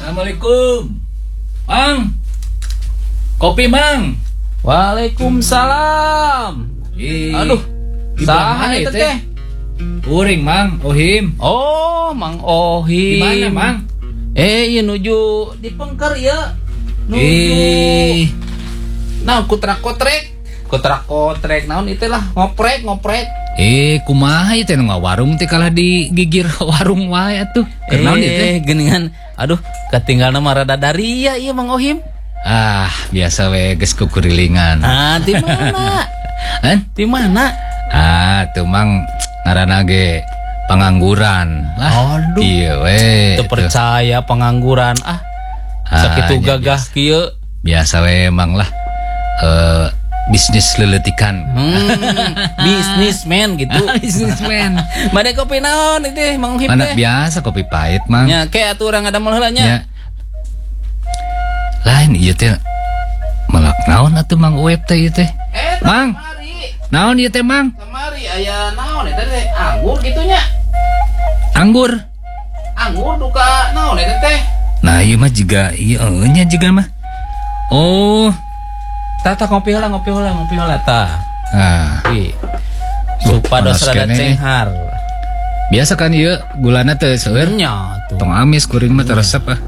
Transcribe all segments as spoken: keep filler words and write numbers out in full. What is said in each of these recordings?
Assalamualaikum. Mang. Kopi, Mang. Waalaikumsalam. Ih, Aduh, saha itu teh? Uring, Mang, Ohim. Oh, Mang Ohim. Gimana, Mang? Eh, iya nuju di Pengker ya. Nuju. Eh, Nah, kutrak kotrek. Kutrak kotrek naon itu lah, ngoprek, ngoprek. eh kumaha ieu teh nu warung teh kalah digigir warung wae atuh. Kenaon ieu teh? Eh, geningan. Aduh, ketinggalna mah rada daria ieu Mang Ohim. Ah, biasa we geus kukurilingan. Ah, di mana? Hah? Di mana? Ah, tuh Mang ngaranna ge pengangguran. Lah, Aduh. ieu we. Teu percaya pengangguran ah. Sakitu nya gagah kieu. Biasa we Mang lah. Eh bisnis leletikan. Hmm, bisnismen gitu. Bisnismen. Made kopi naon itu Mang Ohim Anak teh? biasa kopi pahit, Mang. Nya ke atuh urang ngadamel heula nya. Ya. Lain ieu teh melak naon atuh Mang Uep teh ieu teh? Eh, Mang. kamari. Naon ieu teh, Mang? Kamari aya naon eta teh? Anggur gitu nya. Anggur. Anggur duka naon eta teh? Nah, ieu mah jiga ieu eueuh nya jiga mah. Oh, Tata ngopi heula, ngopi heula, ngopi heula tah. nah, Ih. Supados panas rada kene. cenghar. biasa kan ieu gulana teh seueur. Nya tuh. Tong amis kuring mah teu resep ah.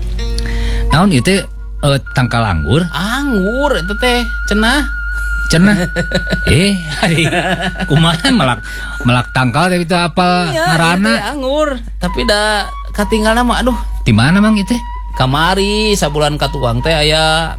Naon ieu teh eh, tangkal anggur? Anggur eta teh cenah. Cenah. eh, hari kumaha melak melak tangkal tapi teu apal Iya, ngaranna. eta teh anggur, tapi da katinggalna mah aduh. Di mana Mang ieu teh? Kamari sabulan katuang teh aya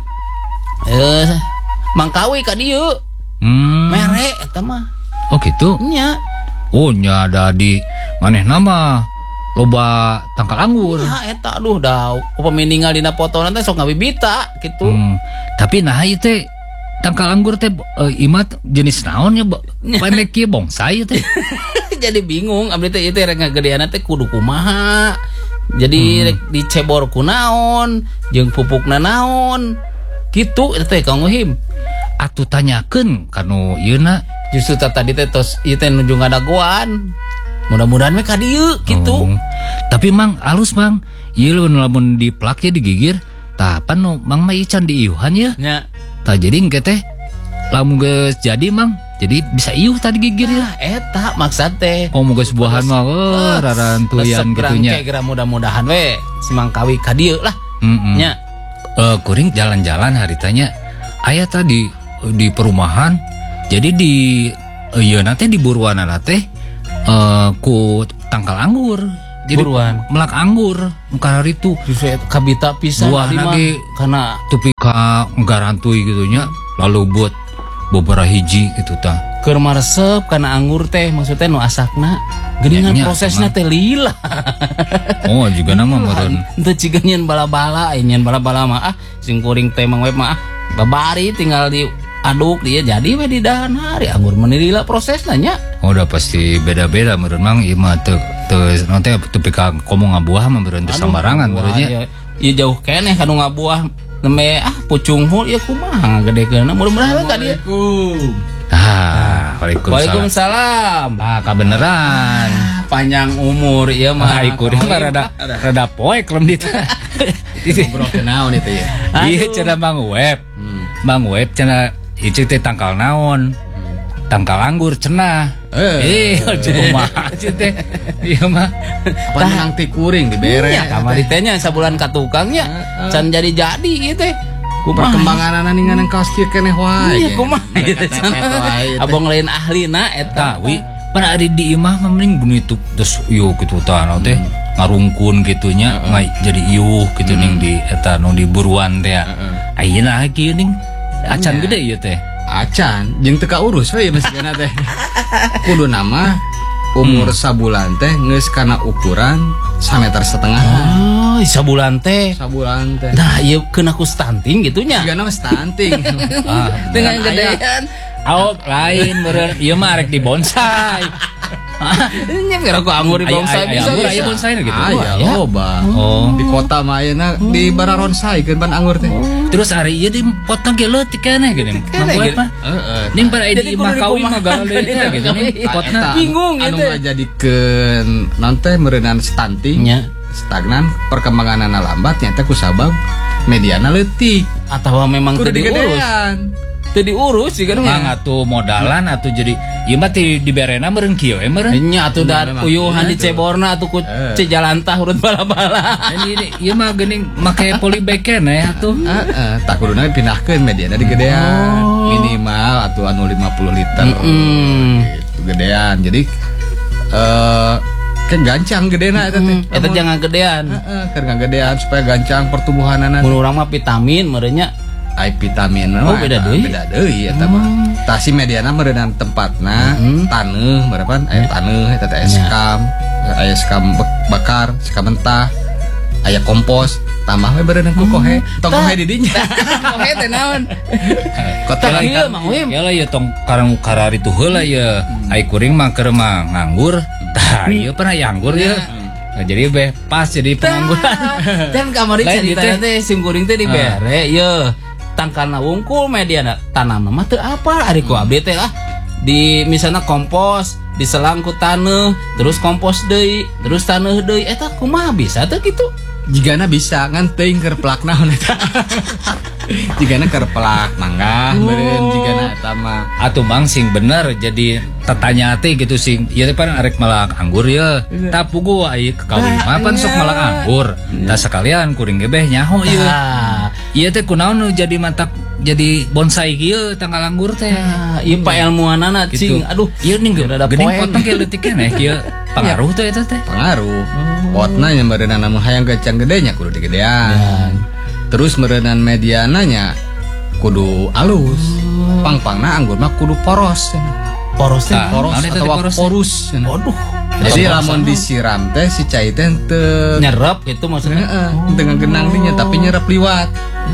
eh Mangkawi ka dieu. Hmm. Mere eta mah. Oh gitu. Nya. Oh nya ada di manehna mah loba tangkal anggur. Ya eta aduh da upami ninggal dina potona teh sok ngabibita gitu. Hmm. Tapi nah ieu teh tangkal anggur teh uh, imat jenis naon ya? Pendek kieu bonsai teh. Jadi bingung abdi teh ieu teh rek ngagedeana teh kudu kumaha. Jadi rek dicebor ku naon, jeung pupukna naon. Gitu eta teh Kang Ohim. Atuh tanyakeun kanu ieuna. Justru tadi teh tos ieu teh nuju ngadagoan. Mudah-mudahan we ka dieu gitu. Oh. Tapi Mang alus Mang. Ieu lamun diplak ya digigir, tah pan nu Mang mah ieu can diiuhan ya. Nya. Tah jadi engke teh lamun geus jadi Mang, jadi bisa iuh tadi gigir ya. Nah, eta maksud teh. Oh moga buahan mah oh, rarantuyan gitunya. Resep gerang mudah-mudahan we si Mangkawi ka dieu lah. Heeh. Nya. Eh kuring jalan-jalan haritanya aya tadi di perumahan. Jadi di ieu na teh di buruanana teh eh ku tangkal anggur. Jadi Buruan. melak anggur muka hari itu Justru eta kabita pisan buah ari mah lagi kana tupi ka garantui gitunya lalu buat beberapa hiji gitu tah. keur maresep kana anggur teh maksudnya nu asakna geuningan Ya, nya, prosesna emang. teh lila. Oh juga nama meureun. Teu ciga nyeun bala-bala, eh, nyeun bala-bala mah ah sing kuring teh Mang Web mah ah babari tinggal diaduk dia jadi we di dahan hari anggur meni lila prosesna nya. Oh, udah pasti beda-beda meureun Mang ieu mah teu teu nanti tupi ka komo ngabuah mah meureun teu sambarangan meureun nya. Ieu jauh keneh kanu ngabuah nembe ah pucung hul ieu kumaha ngagedekeunna mudah-mudahan ka dieu. Ah, Waalaikumsalam. Waalaikumsalam. Ah, kabeneran. Panjang umur ieu mah. Ah, kuring mah rada rada poek lem ditu. Ngobrol ke naon itu ya. Ieu cenah Mang Web. Mang Web cenah ieu teh tangkal naon? Tangkal anggur cenah. Eh, kumaha cenah teh. Ieu mah Apa menang ti kuring dibere. Iya, kamari teh nya sabulan ka tukangnya can jadi-jadi ieu teh. Ku perkembangan anak ningan kaos kieu keneh wae. Iya, kumaha ieu teh cenah. Abang lain ahlina eta. wi pan ari di imah mah mending bunyi tu terus ieu kitu tah naon teh ngarungkun gitunya ngai jadi ieuh kitu ning di eta nu di buruan teh. Ayeuna lagi ning acan gede ieu teh. Acan jeung teu kaurus we mesigana teh. Kudu nama umur sabulan teh geus kana ukuran sameter setengah. Oh, sabulan teh. Sabulan teh. Nah, ieu keun aku stunting gitunya. Sigana mah stunting. Ah, Dengan gedean. oh lain meureun ieu mah arek di bonsai. Nya kira aku anggur di Aya- bonsai aya- bisa. anggur bisa. aya bonsai gitu. Ah, ya loba. Oh. Di kota mah ayeuna di bararonsai keun ban anggur teh. Terus hari ieu dipotong ge leutik keneh geuning. Mang Keneh, Web gitu. mah. Heeh. Ning pada Jadi di imah kudu kawin mah dikumaha. gagal deui gitu ning potna. Eta Bingung anu gitu. ngajadikeun naon teh meureunan stunting. Nya. stagnan perkembangan anak lambat nyata kusabab mediana leutik Atau memang kudu teu diurus. digedean. Teu diurus sih kan. Mang atuh modalan atuh jadi ieu mah ti diberena meureun kieu eh meureun. Nya atuh da Memang uyuhan iya di tuh. ceborna atuh ku Eh. cejalantah urut bala-bala. Dan ini ieu mah geuning make polybag keneh atuh. Heeh, tak kuduna dipindahkeun mediana digedean. Minimal atuh anu lima puluh liter. Hmm. Gitu gedean. Jadi eh kan gancang gedena eta teh. Eta jangan gedean. Heeh, keur ngagedean supaya gancang pertumbuhanana. Mun urang mah vitamin merenya. Ai vitamin Oh, beda deui? beda deui eta mah. Tah si mediana meureunana tempatna taneuh meurepan aya taneuh eta teh skam, aya skam bek- bakar, skam mentah, aya kompos, tambah we beureunan ku kohe. Tong kohe di dinya. Kohe teh naon? Kotor Tah ieu mah we. Ya lah ya tong karang karari tuh heula ya. Ai kuring mah keur mah nganggur. Tah ieu pernah nganggur ya. Nah, jadi be pas jadi pengangguran. Dan kamari Lain cerita gitu. teh sim kuring teh dibere ye. Tangkarna wungkul mediana tanam mah teu apa ari ku abdi teh lah. Di misalnya kompos, diselang ku taneuh, terus kompos deui, terus taneuh deui eta kumaha bisa teh kitu? Jigana bisa ngan teuing keur pelak naon eta. Jigana keur pelak mangga meureun jigana eta mah. Atuh mang sing bener jadi tetanya teh gitu sing ieu teh pan arek malak anggur ya. Tah pugu ai kawin mah pan sok malak anggur. Tah sekalian kuring ge beh nyaho ieu. Ah, Ieu teh kunaon nu jadi matak jadi bonsai kieu tanggal anggur teh. ah, ieu pailmuanana Gitu. cing. Aduh, ieu ning ada geuning poin. potong ke leutik keneh kieu pengaruh teh eta teh. Pengaruh. Potna nya meureunana mah hayang gancang gedenya kudu digedean. Terus meureunana mediananya kudu alus. Pang-pangna anggur mah kudu poros. Poros teh. Ah, Poros naon eta teh atau poros teh? porus. Waduh. Jadi lamun disiram teh si cai teh teu nyerap gitu maksudnya. heeh, dengan genang dinya tapi nyerap liwat.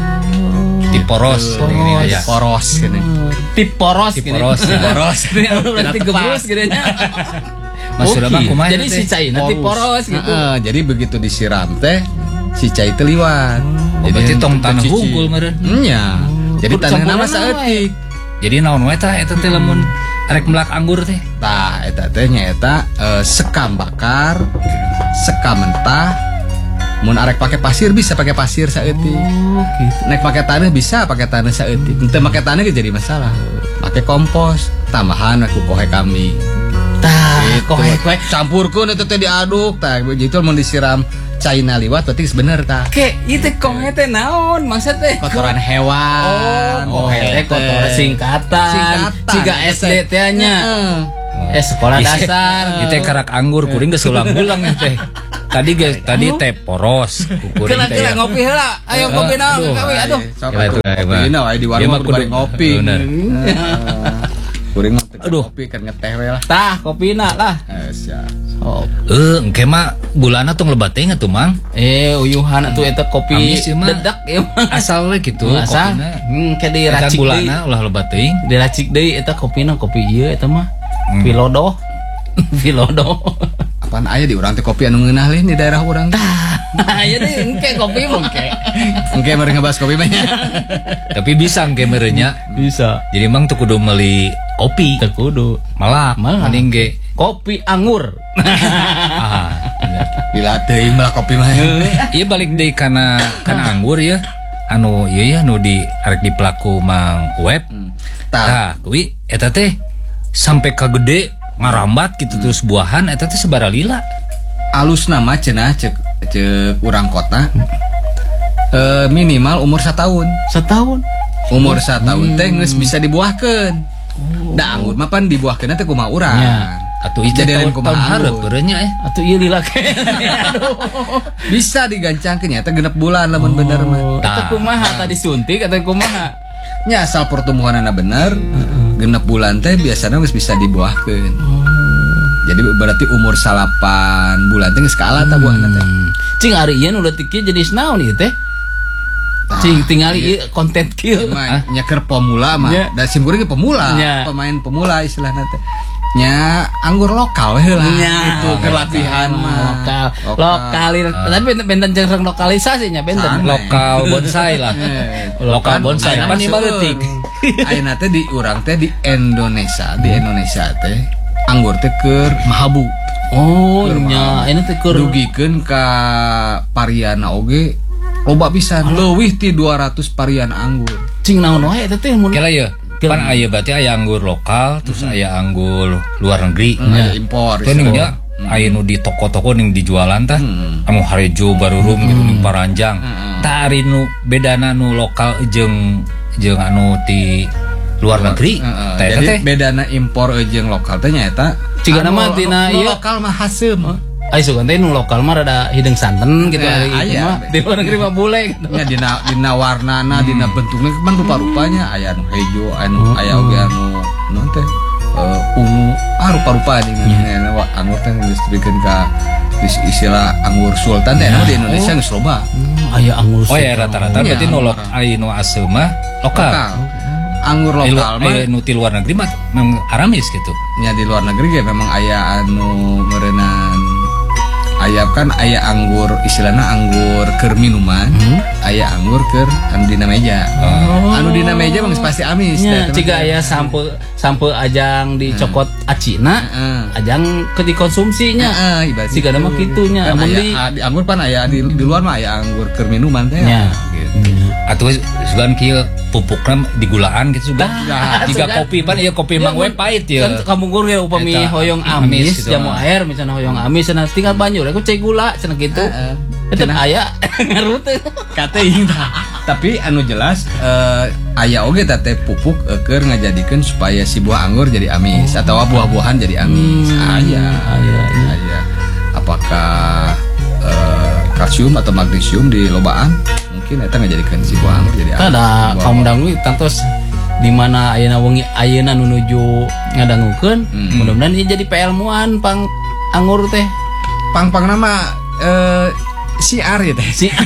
Di poros ini aya. Poros gini. Tip poros Di gini. poros. Poros. Berarti gebrus gedenya. Maksudna mah kumaha Jadi si cai nanti poros gitu. Heeh, jadi begitu disiram teh si cai teh liwat. Oh, berarti tong tanah tercuci. hungkul meureun. Nya. Jadi Kudu tanah nama campuran saeutik. Jadi naon we tah eta teh lamun arek melak anggur teh. Tah eta teh nyaeta eh, sekam bakar, sekam mentah. Mun arek pakai pasir bisa pakai pasir saeutik. Oh, gitu. Naik pakai tanah bisa pakai tanah saeutik. Henteu pakai tanah ge jadi masalah. Pakai kompos, tambahan aku kohe kami. Tah, Gitu. kohe kohe. Campurkeun eta teh diaduk tah begitu mun disiram caina liwat berarti bener tah. Ke itu kohe teh naon maksud teh? Kotoran hewan, Oh, kohe teh kotoran singkatan. Singkatan. Ciga S D teh nya. Heeh. Eh sekolah dasar. Ieu teh karak anggur kuring geus ulang-ulang ieu teh. Tadi ge tadi teh poros ku kuring Kena teh. kena ya. ngopi heula. Ayo ngopi naon Aduh, kawi aduh. Sok Gila itu, atuh eh, kopi mah. na wae di Ieu warung mah kudu kudu bari ngopi. bener. Kuring mah teu Aduh. ngopi kan ngeteh we lah. Tah, kopina lah. Eh, siap. Oh. Eh, engke mah gulana tong lebat teh atuh mang. Eh, uyuhan atuh eta kopi Amis ieu mah. dedak ieu mah. Asal we kitu Asa, kopina. hmm, ke Eta diracik deui. gulana ulah lebat teuing. Diracik deui eta kopina kopi ieu eta mah. Hmm. Filodo. Filodo. Apaan aya di urang teh kopi anu ngeunah lih di daerah urang. Aya deui engke kopi mah engke. Engke meureun ngebahas kopi mah nya. Tapi bisa engke meureunnya. Bisa. Jadi mang teu kudu meuli kopi. Teu kudu. Malak, Malak. mending ge Kopi anggur. ah. bener. Bila teuing mah kopi mah. Iya balik deui kana kana anggur ya. Anu ieu ya anu di arek di pelaku mang web. Tah, Tah, kuwi eta teh sampai ka gede ngarambat gitu terus buahan eta teh sabaraha lila. alus nama cenah cek cek urang kota. Eh minimal umur setahun. Setahun. Umur setahun teh geus bisa dibuahkeun. Da anggur mah pan dibuahkeun teh kumaha urang. Ya. Atuh ieu Jadi tahun lain kumaha tahun hareup anggur. beureunya eh. Atuh ieu lila ke. Aduh. Bisa digancangkeun nya teh genep bulan lamun bener mah. Eta kumaha tadi suntik atau kumaha? Nya asal pertumbuhanana bener, genep bulan teh biasana geus bisa dibuahkeun. Jadi berarti umur salapan bulan teh geus kaala tah buahna teh. Hmm. Cing ari ieu nu leutik ieu jenis naon ieu teh? Tah, Cing tinggal ieu konten kieu. mah nya keur pemula mah. Nya. Da sim kuring ge pemula, Nya. pemain pemula istilahna teh. Nya anggur lokal we lah. Nya. Itu keur latihan mah. Lokal. Lokalir. Tapi benten jeung lokalisasi nya benten. Sana. Lokal bonsai lah. Eh, Lokal kan bonsai ayeuna pan mah lima seueur. leutik. Ayeuna teh di urang teh di Indonesia, di Indonesia teh anggur teh keur mahabu. Oh nya ini teh keur dugikeun ka pariana oge loba pisan leuwih ti dua ratus varian anggur. cing naon wae eta teh mun Kira ya, kan aya berarti aya anggur lokal, terus aya anggur luar negeri. Hmm, aya impor. Itu nya aya nu di toko-toko ning dijualan tah. Anu harejo barurum gitu ning paranjang. Tah ari nu bedana nu lokal jeung jeung anu ti luar negeri. Tah eta Jadi teh bedana impor jeung lokal teh nyaeta Cigana mah tina ieu ieu lokal mah haseum. ai sugan teh nu lokal mah rada hidung santen gitu Nah, ari aya. itu mah di luar negeri mah bule gitu. nya dina dina warnana dina bentukna kan rupa-rupanya aya anu hejo anu aya oge anu naon teh eh, ungu ah rupa-rupa di ngana anggur teh geus dibikeun ka is- istilah anggur sultan teh anu di Indonesia geus loba. Hmm, aya anggur oh ya rata-rata Iya, berarti nu lok aya nu aseuh mah lokal. Lokal. Anggur Aya lu- lokal mah aya nu ti luar negeri mah memang aramis gitu. nya di luar negeri ge memang aya anu meureunan aya kan aya anggur istilahna anggur keur minuman, aya anggur keur anu dina meja. Anu dina meja mah geus pasti amis. nya teh, ciga teman. aya sampe sampe ajang dicokot acina Heeh. ajang ke dikonsumsinya Heeh, ibarat Siga gitu. mah kitunya, Kan amun aya- di- ah, di anggur pan aya di, di luar mah aya anggur keur minuman teh. nya Gitu. Atuh sugan kieu pupukna digulaan gitu sugan. Dah, Jika sugan. kopi pan ieu kopi mang we pait kan ya. kamu gur ya upami Eta, hoyong amis amis gitu, jamu ah. air misalnya hoyong amis cenah tinggal banjur aku cai gula cenah gitu Heeh. itu aya ngarut teh Kate ieu tah. Tapi anu jelas eh, aya oge teh teh pupuk eh, keur ngajadikeun supaya si buah anggur jadi amis atau buah-buahan jadi amis. Aya, aya, aya. Apakah eh, kalsium atau magnesium di lobaan mungkin eta ngajadikeun si buah anggur jadi amis. ada Buah- kaum dangui tantos di mana ayeuna wengi ayeuna nu nuju ngadangukeun Hmm. mudah-mudahan ieu jadi peilmuan pang anggur teh pang-pang nama eh, siar ya teh. si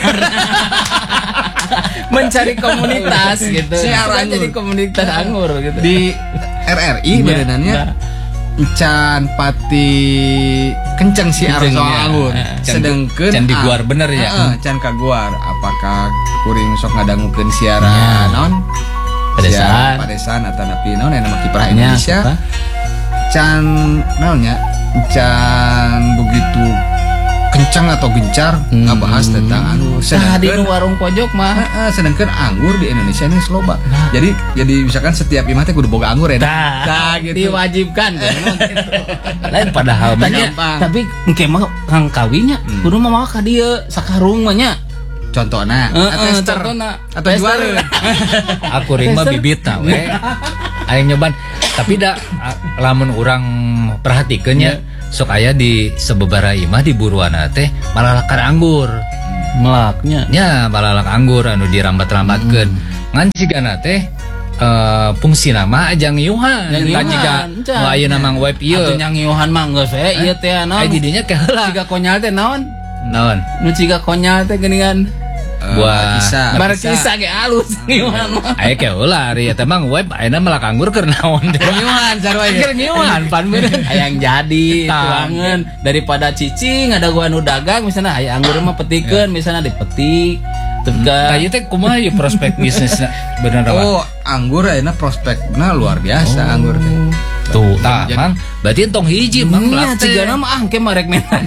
mencari komunitas gitu Siar Sudah anggur. jadi komunitas anggur gitu Di R R I Iya, berenannya nah. can pati kenceng si Kenceng, arso ya. anggur Eh, can- sedengkeun can diguar bener ya. Heeh, can kaguar apakah kuring sok ngadangukeun siaran Ya. naon Padesan. Siaran padesan atau napi naon aya nama kiprah Nya, Indonesia apa? can naonnya can begitu kencang atau gencar Hmm. ngabahas tentang anggur Nah, di sedangkeun nu warung pojok mah Heeh, sedangkan anggur di Indonesia ini loba. Jadi jadi misalkan setiap imah teh kudu boga anggur ya. Nah, Nah, gitu. diwajibkan kan lain padahal mah nya, Gampang. tapi engke mah kang kawinya kudu mah mah ka dieu sakarung mah nya Contohna, Heeh, tester contohna. atau Tester. juara. Aku ring mah bibit na we. Aing nyoban. Tapi da a- lamun urang perhatikeun nya sok aya di sababaraha imah di buruana teh malalakar anggur. melaknya Nya malalak anggur anu dirambat-rambatkeun. Ngan cigana teh eh fungsina mah ajang ngiuhan. Yang Kan jiga ngiuhan, nu ayeuna mang web atuh ieu. nyangiuhan mah geus we ieu teh Aya naon di dinya ke heula. ciga konyal teh naon Naon? nu ciga konyal teh geuningan Buah Markisa. Markisa ge alus ngiuhan mah Aya ke heula ari eta mah web ayeuna melak anggur keur naon teh. Ngiuhan sarua ieu. Keur ngiuhan pan bener. hayang jadi Tang. tuangan daripada cicing ada gua nu dagang misalnya aya anggur mah petikeun misalnya dipetik terus Nah, ga ieu teh kumaha ieu prospek bisnisna bener apa? Oh, anggur ayeuna prospekna luar biasa anggur teh. Tuh, tah, mang, berarti entong hiji mang nya melak teh. cigana mah ah engke marek menan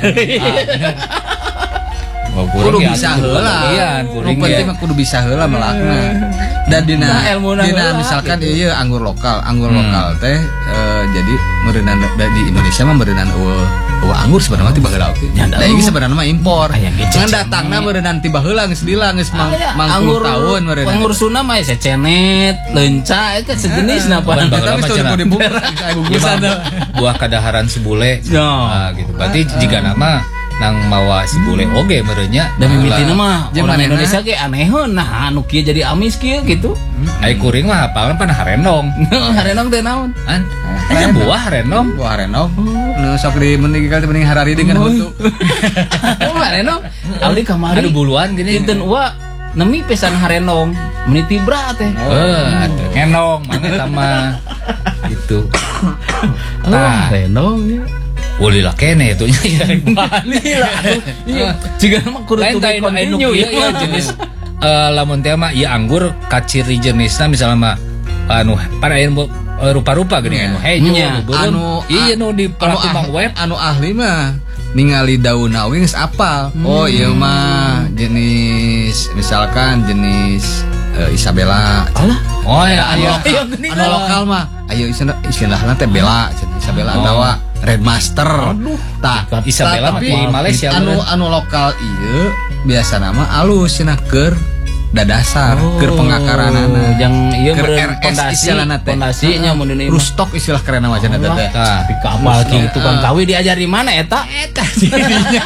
Oh, Kudu kurang bisa ya, heula. Iya, Nu kuring penting ya. mah kudu bisa heula melakna. Dan dina Nah, ilmuna dina heula, misalkan gitu. ieu anggur lokal, anggur Hmm. lokal teh eh, jadi meureunan di Indonesia mah meureunan eueuh eueuh anggur sebenarnya tiba heula oge. Nya, Da da, ieu eueuh. sebenarnya mah impor. Aya ge Ngan datangna meureunan tiba heula geus lila geus mang Aya, mang anggur puluh tahun meureunan. anggur Sunda mah secenet lenca eta sejenis na Bukan apa bageula Tapi mah sudah cenah. mau dibungkus, saya bungkusan Iya, tuh. Mang, buah kadaharan sebule. Ya. Nah, gitu. Berarti jika nama nang mawa sebule oge merenya. dan mimitina mah Jeung orang manehna? Indonesia ge aneheun nah anu kieu jadi amis kieu gitu Ai kuring mah hapalan pan harenong. harenong teh naon Kan? Aya buah harenong. Buah renov. Nu sok di mending kali mending harari dengan hutu. oh harenong abdi kamari Aduh buluan gini. dinten ua nemi pesan harenong meniti bra teh Eh, atuh ngenong mangga eta mah. Gitu. oh Nah, harenong ya boleh lah kene itu nya. Bali lah atuh iya jiga mah kudu Lain to be tah anu continue ieu ya ya jenis eh lamun teh mah ieu anggur ka ciri jenisna misalnya mah anu pada aya oh, rupa-rupa gini Iya. anu hejo Nya. anu beureum. anu iya nu di anu pelaku ah- mang web anu ahli mah ningali daun awing geus apal. Oh iya mah jenis misalkan jenis eh, Isabella. Alah. oh ya Anu aya lokal, iya, gini anu lah. lokal mah ayo istilah istilahna teh Bella, cenah Isabella atawa Red Master. Tah, Isabella tapi di Malaysia, anu bener. anu lokal ieu biasa nama alus cenah keur dadasar, keur pengakaranana. Yang ieu Keur meureun R S pondasi, istilahna teh. pondasinya mun ini mah. Rustok istilah kerenna wacana teh. teh. tah Tapi kapal ki tukang kawi diajar di mana eta? Eta dirinya.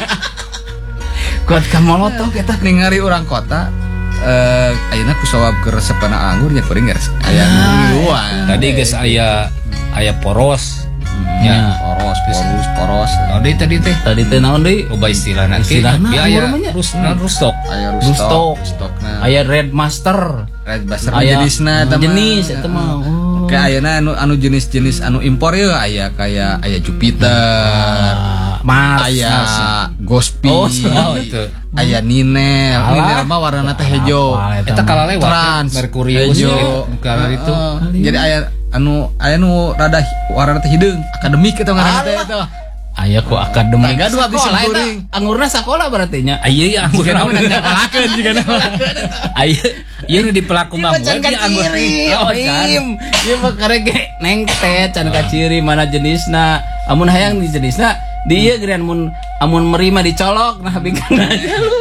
Kuat ka molotok eta. Ningali orang kota eh ayeuna kusawab ke resepna anggur nya kuring geus aya luan. tadi geus aya aya poros Ya. nya Poros, poros, poros. oh deui tadi teh Tadi teh naon deui? ubah istilahna teh Istilahna ya anggur aya mah nya. rus non rustok Aya Rustok. rustok, rustokna. Aya Red Master. Red Master Aya jenisna eta mah. jenis eta mah. Oh. Kayak ayeuna anu anu jenis-jenis anu impor ya aya kayak aya Jupiter, Ah, Mars. aya Gospi, Oh, oh itu aya Ninel. Alah. Ninel mah warnana teh hejo. Apal eta kala lewat Trans, Merkurius hejo. kala itu Heeh. Jadi aya anu aya nu rada hi- warna teh hideung, akademik eta ngaranna teh eta. Aya ku akademik. Tangga dua bisa Sekolah eta. kuring. Angurna sakola berarti nya. aya ya anggur naon Nyakalakeun juga nama. aya ieu nu di pelaku mang web ieu anggur Oh, Im. Ieu mah karege neng teh can kaciri mana jenisna. Amun hayang di jenisna di ieu geran mun amun merima dicolok nah bikin aja lu.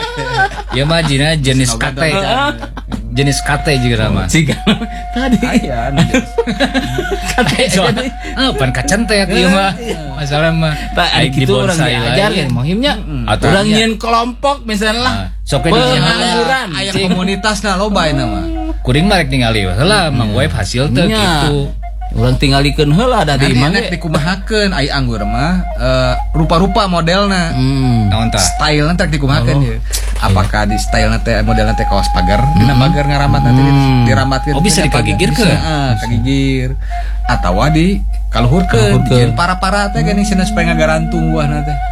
ya mah jina jenis Obat kate obat. jenis kate juga nama Siga tadi Aya anu kate soalnya ah pan kacentek ieu mah masalah mah tak ada Aik gitu orang dibonsai diajar lain. kan mohimnya Atuh. orang nyin kelompok misalnya lah Ah, sok we di pengangguran aya cing. komunitasna loba eta mah. kuring marek ningali heula mang web hasil teh Nya. gitu Orang tinggalikeun heula da di Nanti imah enak ge. dikumahakeun ai anggur mah eh, rupa-rupa modelna. Hmm. naon tah Style nanti dikumahakeun Oh. ya. Apakah di style nanti modelna teh kaos pagar, dina pagar ngaramat nanti Hmm. diramatkeun. Oh, bisa dina pagar. dikagigirkeun? Bisa, ah, kagigir. Atawa di kaluhurkeun, Kaluhurkeun. dijieun para-para teh geuning cenah supaya ngagarantung buahna teh.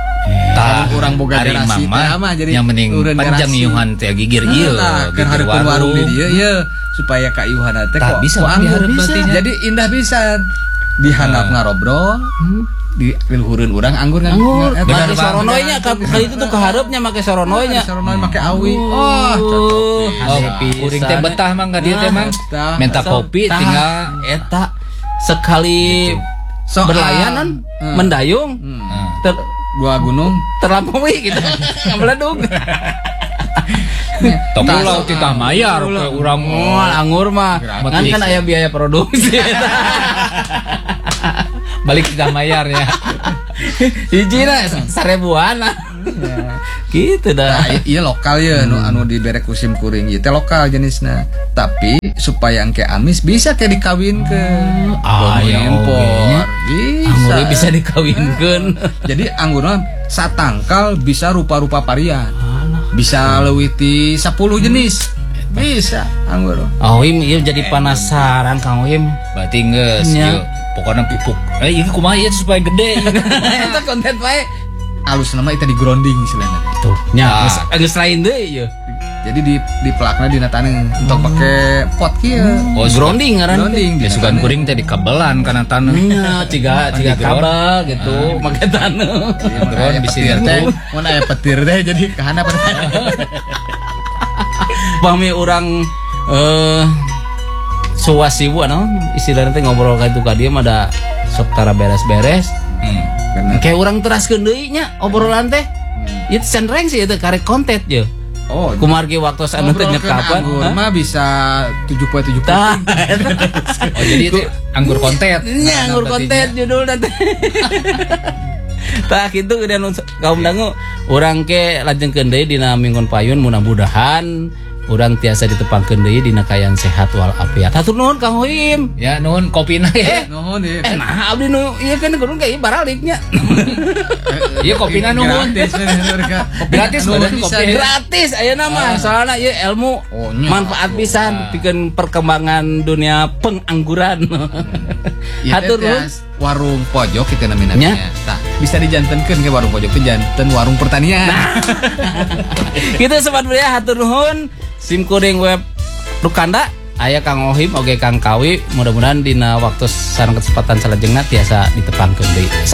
tah Urang boga ari garasi mah teh mah jadi yang mending urang panjang garasi. ieuhan teh gigir ieu Nah, gigir keur hareupeun warung di dieu ye supaya ka ieuhan teh Tah, kok bisa kok anggur dihareup bisa. berarti nya. Jadi indah pisan. Dihandap ngarobrol, di luhureun urang anggur ngan- Anggur, ngan- Benar make banget. soronoynya ka ka itu tuh keharapnya make soronoynya. Saronoy make awi. Oh, cocok. oh kuring teh betah mah ka dieu teh mah Betah. minta kopi Tah, tinggal eta sekali Soal- berlayanan Hmm. mendayung Nah. ter, Dua gunung. terlampaui gitu. Ngabeledug. Tong ulah titah mayar ke urang Oh, anggur mah kan kan aya biaya produksi. balik titah mayar ya. Hijina sarebuan lah. Gitu dah. Nah, i- iya lokal ya anu anu dibere kusim kuring ieu teh lokal jenisna. Tapi supaya engke amis bisa teh dikawinkeun. Ah, Bodo ya impor. ogenya. Bisa. Anggurnya bisa dikawinkeun. Jadi anggurna satangkal bisa rupa-rupa varian. Bisa leuwih ti sepuluh jenis. Bisa anggur. Oh, Im, ieu jadi penasaran Kang Im. Berarti geus Nya. ieu pokona pupuk. Eh ieu kumaha ieu supaya gede. Eta konten bae. Alus nama itu di grounding istilahnya. Tuh, nya Ah. geus geus lain deui ieu. Jadi di di pelakna dina taneuh untuk pakai pot kieu. Oh, Grounding ngaran. Grounding Ya dina sugan taneuh. kuring teh dikabelan kana taneuh. Nya ciga ciga Di ground. kabel gitu, make taneuh. Iya, mun Drone aya bisa petir teh, nyentuh. mun aya petir teh jadi kahana pada. Pami orang eh suwasibu naon istilahna teh ngobrol ka itu ka dieu mah da sok tara beres-beres. Hmm. Bener. Kayak orang teraskeun deui nya obrolan teh. Ieu teh cendereng sih itu karek konten je. Oh, Kumargi waktu anu teh ngobrolkeun nyekapan. anggur Hah? mah bisa tujuh puluh tujuh puluh. Tah. Oh jadi itu anggur kontet. Nya anggur konten judulna teh. Tah kitu gedean kaum dangu urang ke lajengkeun deui dina minggon payun mudah-mudahan urang tiasa ditepangkeun deui dina kayan sehat walafiat. Hatur nuhun Kang Hoim. Ya nuhun kopina ya. Nuhun ieu. Eh nah abdi nu ieu kan kudu kayak baraliknya. Iya kopina nuhun. Gratis mereka. Gratis Nuhun badan bisa. kopi. Gratis ayeuna mah soalna ieu ilmu Oh, nya. manfaat pisan pikeun perkembangan dunia pengangguran. Ieu Hatur teh nuhun. tias warung pojok kita namanya. Nya. Tah, bisa dijantenkeun ke warung pojok teh janten warung pertanian. Kita sobat belia hatur nuhun sim kuring web Rukanda aya Kang Ohim oge Kang Kawi mudah-mudahan dina waktu sareng kesempatan salajengna tiasa ditepangkeun deui.